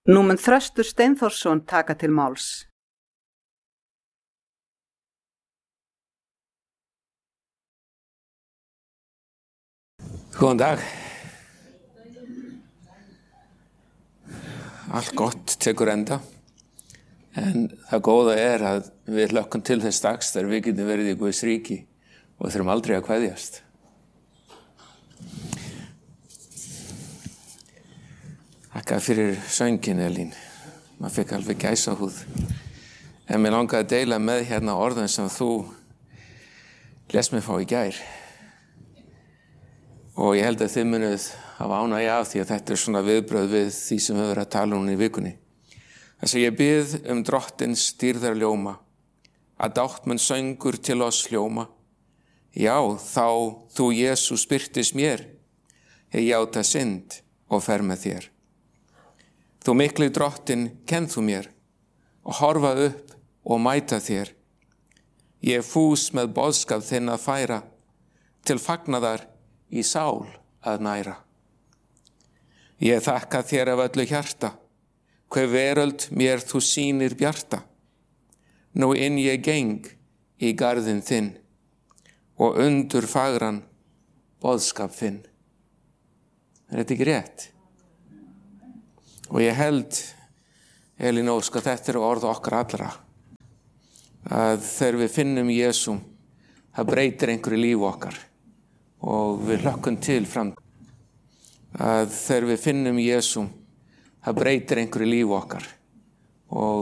Nú mun Þröstur Steinþórsson taka til máls. Góðan dag. Allt gott tekur enda, en það góða að við hlökkum til þess dags þegar við getum verið í Guðs ríki og þurfum aldrei að kveðjast. Þakka fyrir söngin, Elín. Maður fikk alveg gæsahúð. En mér langaði að deila með hérna orðin sem þú lést mig fá í gær. Og ég held að þið munuð hafa ánægju af því að þetta svona viðbrögð við því sem við verðum að tala um í vikunni. Þess að ég bið drottins dýrðarljóma, að dátt mun söngur til oss hljóma. Já, þá þú Jesús birtist mér, ég játa synd og fer með þér. Þú mikli drottin, kenn þú mér og horfa upp og mæta þér. Ég fús með boðskap þinn að færa, til fagnaðar í sál að næra. Ég þakka þér af öllu hjarta, hve veröld mér þú sýnir bjarta. Nú inn ég geng í garðinn þinn og undur fagran boðskap þinn. Er þetta ekki rétt? Og ég held, Elín Ósk, að þetta eru orð okkar allra. Að þegar við finnum Jesú, það breytir einhverju líf okkar. Og við hlökkum til fram. Að þegar við finnum Jesú, það breytir einhverju líf okkar. Og